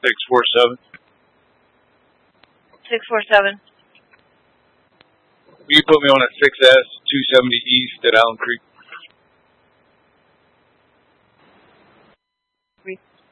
647. 647. Will you put me on a 6S 270 East at Allen Creek?